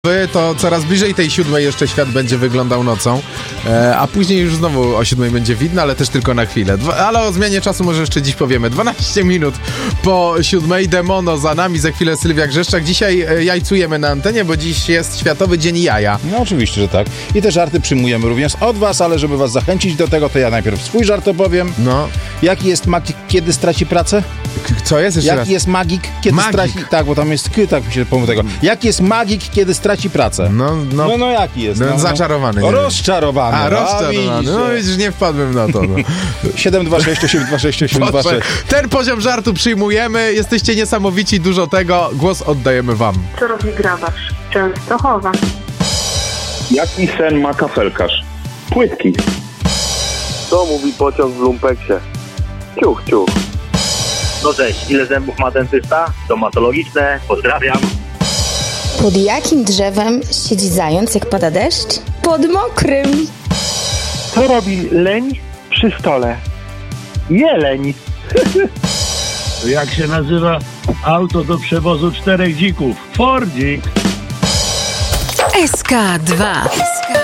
To coraz bliżej tej 7 jeszcze świat będzie wyglądał nocą, a później już znowu o 7 będzie widno, ale też tylko na chwilę. Ale o zmianie czasu może jeszcze dziś powiemy. 12 minut po 7, Demono za nami, za chwilę Sylwia Grzeszczak. Dzisiaj jajcujemy na antenie, bo dziś jest Światowy Dzień Jaja. No oczywiście, że tak. I te żarty przyjmujemy również od was, ale żeby was zachęcić do tego, to ja najpierw swój żart opowiem. No. Jaki jest magik, kiedy straci pracę? Co jest jeszcze raz? Jaki jest magik, kiedy straci... Tak, bo tam jest tak mi się pomógł tego. Jaki jest magik, kiedy straci pracę? No jaki jest? Zaczarowany. Rozczarowany. A, rozczarowany. No widzisz, nie wpadłem na to. No. 726826826. Ten poziom żartu przyjmujemy. Jesteście niesamowici, dużo tego. Głos oddajemy wam. Co robi grabarz? Częstochowa. Jaki sen ma kafelkarz? Płytki. Co mówi pociąg w lumpeksie? Ciuch, ciuch. No cześć, ile zębów ma dentysta? Stomatologiczne, pozdrawiam. Pod jakim drzewem siedzi zając, jak pada deszcz? Pod mokrym. Co robi leń przy stole? Jeleń. Jak się nazywa auto do przewozu 4 dzików? Fordzik. SK2.